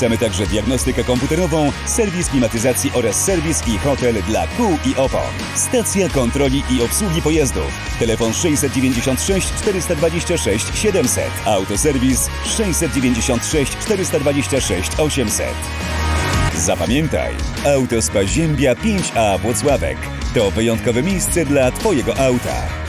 Świadczymy także diagnostykę komputerową, serwis klimatyzacji oraz serwis i hotel dla kół i opon. Stacja kontroli i obsługi pojazdów. Telefon 696 426 700. Autoserwis 696 426 800. Zapamiętaj, Autospa Ziębia 5A Włocławek to wyjątkowe miejsce dla Twojego auta.